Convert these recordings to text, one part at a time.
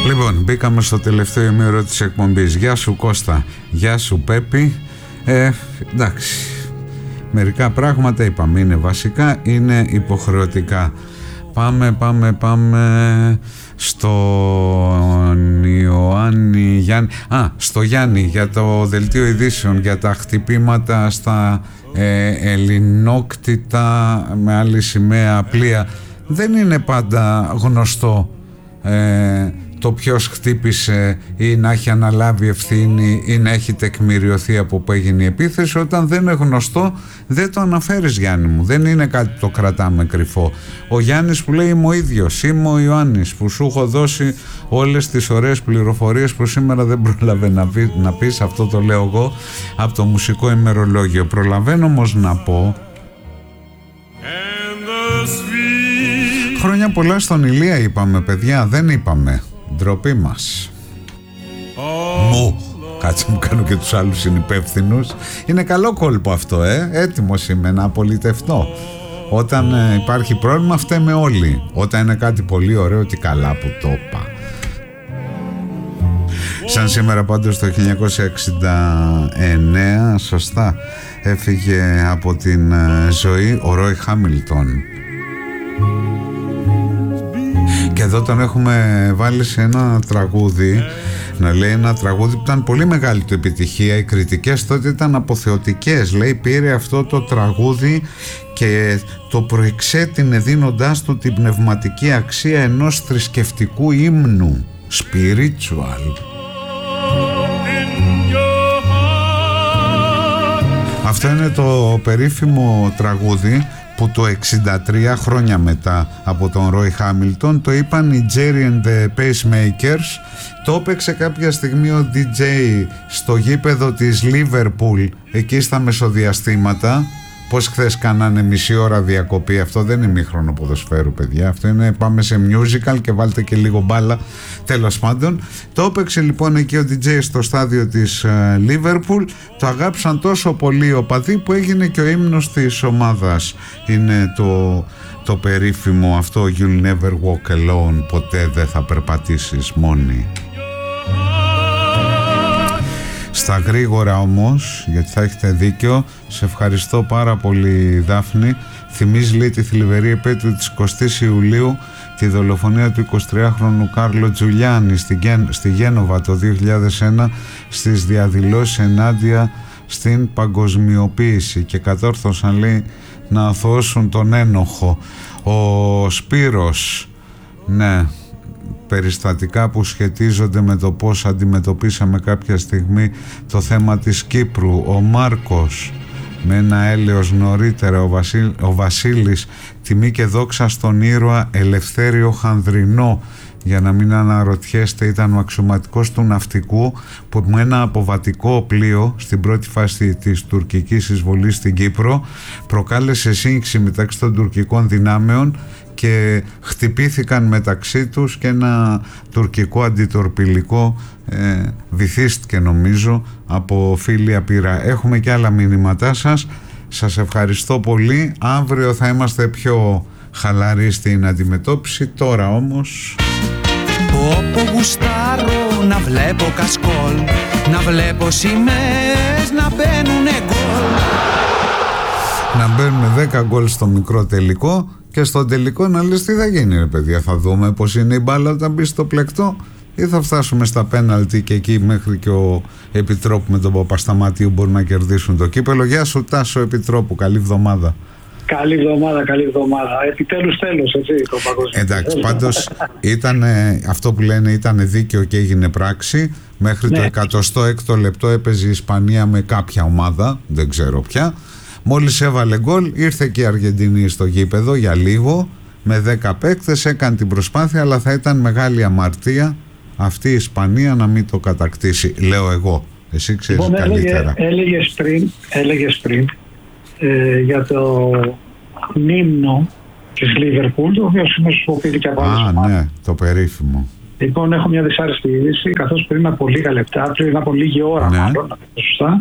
Λοιπόν, μπήκαμε στο τελευταίο ημέρο της εκπομπής. Γεια σου Κώστα, γεια σου Πέπη. Εντάξει, μερικά πράγματα είπαμε, είναι βασικά, είναι υποχρεωτικά. Πάμε στον στο Γιάννη για το δελτίο ειδήσεων, για τα χτυπήματα στα ελληνόκτητα με άλλη σημαία πλοία. Δεν είναι πάντα γνωστό το ποιος χτύπησε ή να έχει αναλάβει ευθύνη ή να έχει τεκμηριωθεί από που έγινε η επίθεση. Όταν δεν είναι γνωστό, δεν το αναφέρεις, Γιάννη μου. Δεν είναι κάτι που το κρατάμε κρυφό. Ο Γιάννης που λέει είμαι ο ίδιος, είμαι ο Ιωάννης που σου έχω δώσει όλες τις ωραίες πληροφορίες που σήμερα δεν πρόλαβε να πεις. Αυτό το λέω εγώ από το μουσικό ημερολόγιο. Προλαβαίνω όμως να πω χρόνια πολλά στον Ηλία είπαμε, παιδιά, δεν είπαμε. Ντροπή μας. Μου. Κάτσε μου κάνω και τους άλλους συνυπεύθυνους. Είναι καλό κόλπο αυτό, έτοιμος είμαι να απολυτευτώ. Όταν υπάρχει πρόβλημα φταίμε όλοι. Όταν είναι κάτι πολύ ωραίο, τι καλά που το είπα. Σαν σήμερα πάντως το 1969 σωστά έφυγε από την ζωή ο Ρόι Χάμιλτον. Και εδώ τον έχουμε βάλει σε ένα τραγούδι, να λέει ένα τραγούδι που ήταν πολύ μεγάλη του επιτυχία. Οι κριτικές τότε ήταν αποθεωτικές. Λέει πήρε αυτό το τραγούδι και το προεξέτεινε δίνοντάς του την πνευματική αξία ενός θρησκευτικού ύμνου. Spiritual. Αυτό είναι το περίφημο τραγούδι που το 63 χρόνια μετά από τον Ρόι Χάμιλτον το είπαν οι Jerry and the Pacemakers. Το έπαιξε κάποια στιγμή ο DJ στο γήπεδο της Liverpool εκεί στα μεσοδιαστήματα. Πως χθες κάνανε μισή ώρα διακοπή. Αυτό δεν είναι ημίχρονο ποδοσφαίρου, παιδιά. Αυτό είναι πάμε σε musical και βάλτε και λίγο μπάλα. Τέλος πάντων, το έπαιξε λοιπόν εκεί ο DJ στο στάδιο της Liverpool. Το αγάπησαν τόσο πολύ οι οπαδοί που έγινε και ο ύμνος της ομάδας. Είναι το περίφημο αυτό You'll never walk alone. Ποτέ δεν θα περπατήσεις μόνη. Στα γρήγορα όμως, γιατί θα έχετε δίκιο, σε ευχαριστώ πάρα πολύ Δάφνη. Θυμίζει λέει τη θλιβερή επέτειο της 20ης Ιουλίου τη δολοφονία του 23χρονου Κάρλο Τζουλιάνι στη Γένοβα το 2001 στις διαδηλώσεις ενάντια στην παγκοσμιοποίηση και κατόρθωσαν λέει να αθωώσουν τον ένοχο. Ο Σπύρος, ναι, περιστατικά που σχετίζονται με το πώς αντιμετωπίσαμε κάποια στιγμή το θέμα της Κύπρου. Ο Μάρκος με ένα έλεος νωρίτερα. Ο Βασίλης, τιμή και δόξα στον ήρωα Ελευθέριο Χανδρινό. Για να μην αναρωτιέστε, ήταν ο αξιωματικός του ναυτικού που με ένα αποβατικό πλοίο στην πρώτη φάση της τουρκικής εισβολής στην Κύπρο προκάλεσε σύγχυση μεταξύ των τουρκικών δυνάμεων και χτυπήθηκαν μεταξύ τους και ένα τουρκικό αντιτορπιλικό βυθίστηκε νομίζω από φίλια πύρα. Έχουμε και άλλα μηνύματά σας. Σας ευχαριστώ πολύ. Αύριο θα είμαστε πιο χαλαροί στην αντιμετώπιση. Τώρα όμως Όπου γουστάρω να βλέπω κασκόλ, να βλέπω σημαίες να μπαίνουνε γκολ. Να μπαίνουν 10 γκολ στο μικρό τελικό και στο τελικό να λες τι θα γίνει ρε παιδιά. Θα δούμε πως είναι η μπάλα όταν μπει στο πλεκτό ή θα φτάσουμε στα πέναλτι και εκεί μέχρι και ο Επιτρόπου με τον Παπασταμάτιο μπορούν να κερδίσουν το κύπελο. Γεια σου Τάσο Επιτρόπου, καλή εβδομάδα. Καλή εβδομάδα. Επιτέλους τέλος, έτσι, το παγκόσμιο. Εντάξει, πάντως ήταν αυτό που λένε ήταν δίκαιο και έγινε πράξη. Μέχρι το 106ο λεπτό έπαιζε η Ισπανία με κάποια ομάδα, δεν ξέρω ποια. Μόλις έβαλε γκολ, ήρθε και η Αργεντινή στο γήπεδο για λίγο. Με 10 παίκτες έκανε την προσπάθεια, αλλά θα ήταν μεγάλη αμαρτία αυτή η Ισπανία να μην το κατακτήσει. Λέω εγώ. Εσύ ξέρεις λοιπόν, καλύτερα. Έλεγες πριν για το ύμνο της Liverpool, το οποίο χρησιμοποιείται και από άλλες ομάδες. Ναι, το περίφημο. Λοιπόν, έχω μια δυσάρεστη είδηση, καθώς πριν από λίγα λεπτά, πριν από λίγη ώρα μάλλον, σωστά,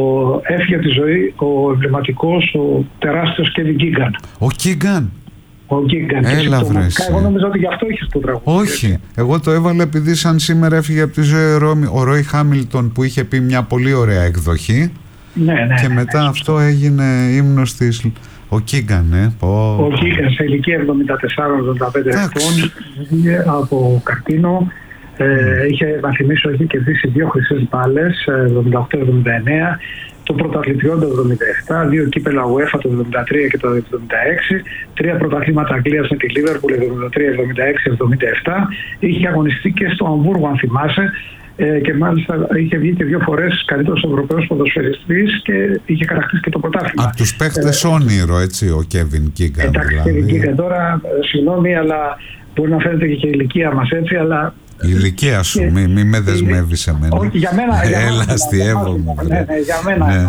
έφυγε από τη ζωή ο εμβληματικός, ο τεράστιος Kevin Keegan. Ο Keegan. Ο Γκίγκαν. Έλα βρες. Εγώ νομίζω ότι γι' αυτό είχες το τραγούδι. Όχι, εγώ το έβαλα επειδή σαν σήμερα έφυγε από τη ζωή ο Ρόι Χάμιλτον που είχε πει μια πολύ ωραία εκδοχή. Ναι, και μετά αυτό έγινε ύμνος της... Ο Γκίγκαν, Ο Γκίγκαν σε ηλικία 74-75 ετών, από καρκίνο. Είχε, να θυμίσω, είχε κερδίσει 2 χρυσές μπάλες, 78-79, το πρωταθλητριό το 77, 2 κύπελα UEFA το 73 και το 76, 3 πρωταθλήματα Αγγλίας με τη Λίβερπουλ 73, 76, 77. Είχε αγωνιστεί και στο Αμβούργο, αν θυμάσαι, και μάλιστα είχε βγει και 2 φορές καλύτερος Ευρωπαίος ποδοσφαιριστής και είχε κατακτήσει και το πρωτάθλημα. Από τους παίχτες όνειρο, έτσι, ο Κέβιν Γκίγκαν. Εντάξει, Κέβιν Γκίγκαν τώρα, συγγνώμη, αλλά μπορεί να φαίνεται και η ηλικία μας έτσι, αλλά... Η ηλικία σου, μη με δεσμεύεις σε μένα. Όχι, για μένα. Έλα, αστιεύομαι. Ναι, για μένα.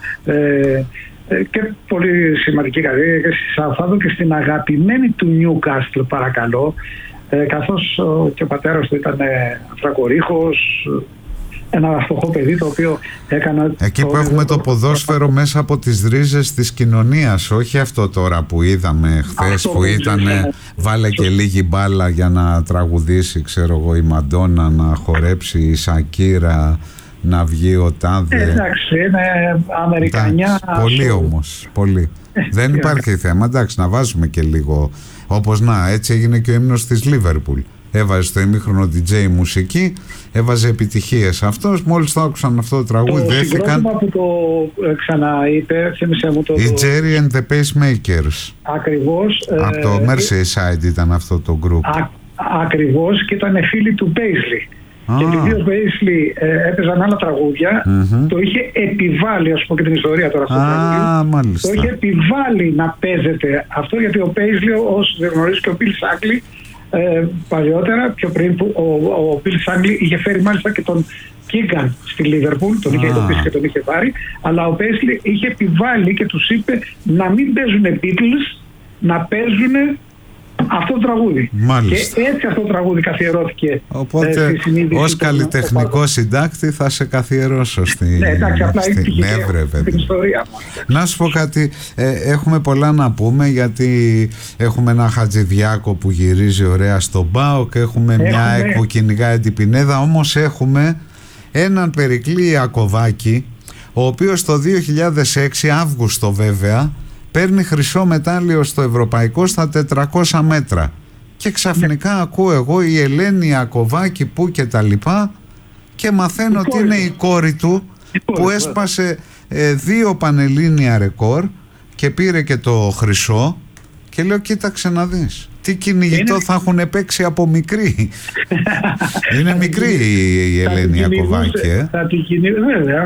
Και πολύ σημαντική καριέρα και στη Σαουθάμптον και στην αγαπημένη του Νιούκαστλ, παρακαλώ, καθώς και ο πατέρας του ήταν ανθρακορίχος, ένα φτωχό παιδί το οποίο έκανα... Εκεί που έχουμε το ποδόσφαιρο μέσα από τις ρίζες της κοινωνίας, όχι αυτό τώρα που είδαμε χθες που ήταν βάλε και λίγη μπάλα για να τραγουδήσει, ξέρω εγώ, η Μαντόνα, να χορέψει η Σακύρα, να βγει ο Τάδε. Εντάξει, είναι Αμερικανιά. Πολύ όμως, πολύ. Δεν υπάρχει θέμα, εντάξει, να βάζουμε και λίγο, όπως να, έτσι έγινε και ο ύμνος της Λίβερπουλ. Έβαζε στο ημίχρονο DJ μουσική, έβαζε επιτυχίες. Αυτός μόλις το άκουσαν αυτό το τραγούδι, το συγκρότημα που το ξαναείπε, θύμισε μου το... Η Jerry and the Pacemakers. Ακριβώς. Από το Merseyside ήταν αυτό το group. Ακριβώς, και ήταν φίλοι του Paisley. Και επειδή ο Paisley έπαιζαν άλλα τραγούδια, το είχε επιβάλει, ας πω και την ιστορία τώρα στο τραγούδι, το είχε επιβάλει να παίζεται αυτό, γιατί ο Paisley, όσοι δεν γνωρίζει, και ο Bill Shankly, παλιότερα, πιο πριν, που ο Bill Shankly είχε φέρει μάλιστα και τον Γκίγκαν στη Λίβερπουλ, τον είχε ειδοποιήσει και τον είχε πάρει, αλλά ο Paisley είχε επιβάλει και τους είπε να μην παίζουν Beatles, να παίζουν αυτό το τραγούδι. Μάλιστα. Και έτσι αυτό το τραγούδι καθιερώθηκε. Οπότε ως καλλιτεχνικό συντάκτη θα σε καθιερώσω στην ιστορία μου. Να σου πω κάτι, έχουμε πολλά να πούμε, γιατί έχουμε ένα Χατζηδιάκο που γυρίζει ωραία στον ΠΑΟΚ, έχουμε μια ΑΕΚ που κυνηγάει την Πινέδα, όμως έχουμε έναν Περικλή Ιακωβάκη, ο οποίος το 2006, Αύγουστο βέβαια, παίρνει χρυσό μετάλλιο στο ευρωπαϊκό στα 400 μέτρα. Και ξαφνικά ακούω εγώ η Ελένη Ιακωβάκη που και τα λοιπά, και μαθαίνω ότι είναι η κόρη του που έσπασε 2 πανελλήνια ρεκόρ και πήρε και το χρυσό, και λέω κοίταξε να δεις τι κυνηγητό θα έχουν παίξει από μικρή. Είναι μικρή η Ελένη Ιακωβάκη. Θα την κυνηγούν, βέβαια,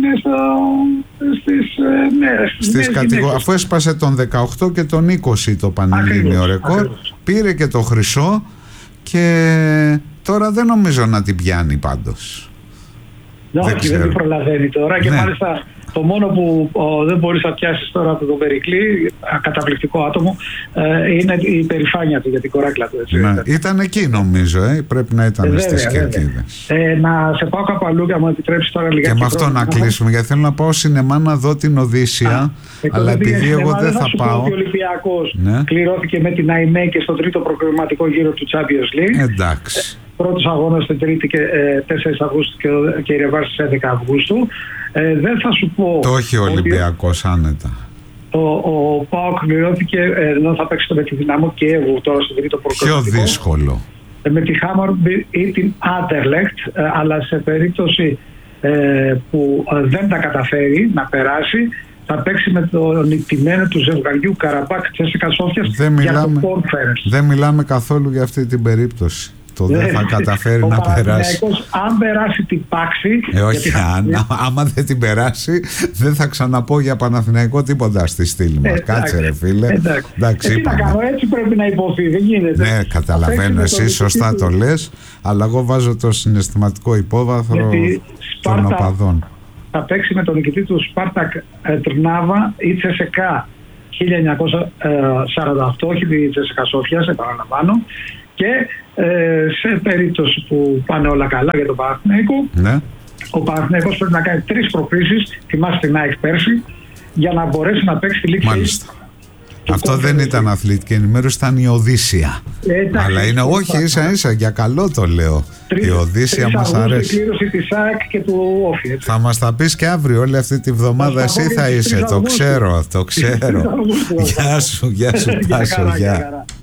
στις κατηγορίες. Αφού έσπασε τον 18 και τον 20 το πανελλήνιο ρεκόρ, πήρε και το χρυσό, και τώρα δεν νομίζω να την πιάνει πάντως. Όχι, δεν την προλαβαίνει τώρα, και μάλιστα το μόνο που δεν μπορείς να πιάσεις τώρα από τον Περικλή, καταπληκτικό άτομο, είναι η περηφάνεια του για την κοράκλα του. Έτσι, ήταν εκεί νομίζω, πρέπει να ήταν στις Κερκίδες. Να σε πάω κάπου αλλού, για μου επιτρέψεις τώρα λιγάκι. Και με αυτό να κλείσουμε, γιατί θέλω να πάω σινεμά να δω την Οδύσσια, αλλά επειδή εγώ δεν θα πάω. Ο Ολυμπιακός κληρώθηκε με την ΑΙΜΕ και στο τρίτο προκριματικό γύρο του Champions League. Εντάξει. Πρώτος αγώνας την Τρίτη και 4 Αυγούστου και η Ρεβάρ στις 11 Αυγούστου. Δεν θα σου πω... Το έχει ο Ολυμπιακός άνετα. Ο ΠΑΟΚ κληρώθηκε, ενώ θα παίξει με τη Δυναμό Κιέβου τώρα στο τρίτο προκριματικό. Πιο δύσκολο. Με τη Χάμαρμπι ή την Άντερλεχτ, αλλά σε περίπτωση που δεν τα καταφέρει να περάσει, θα παίξει με τον νικημένο του ζευγαριού Καραμπάκ Τσέσικα Σόφιας για το Conference. Δεν μιλάμε καθόλου για αυτή την περίπτωση. Το δεν θα καταφέρει να περάσει. Αν περάσει την πάξη. Όχι, άμα δεν την περάσει, δεν θα ξαναπώ για Παναθηναϊκό τίποτα στη στήλη μας. Κάτσε ρε φίλε. Εντάξει, τι να κάνω, έτσι πρέπει να υποθεί, δεν γίνεται. Ναι, καταλαβαίνω, εσύ σωστά το λες, αλλά εγώ βάζω το συναισθηματικό υπόβαθρο των οπαδών. Θα παίξει με τον νικητή του Σπάρτακ Τρνάβα ή Τσεσεκά 1948, όχι τη Τσεσεκά Σόφιας, επαναλαμβάνω. Και σε περίπτωση που πάνε όλα καλά για τον Παναθηναϊκό, ο Παναθηναϊκός πρέπει να κάνει 3 προκρίσεις, θυμάστε την ΑΕΚ πέρσι, για να μπορέσει να παίξει τη League. Μάλιστα. Αυτό δεν ήταν αθλητική ενημέρωση, ήταν η Οδύσσια. Αλλά είναι, όχι, ίσα για καλό το λέω. Η Οδύσσια μας αρέσει. Η κλήρωση της ΑΕΚ και του Όφη. Θα μας τα πεις και αύριο, όλη αυτή τη βδομάδα εσύ θα είσαι, το ξέρω. Γεια σου Τάσο, γεια.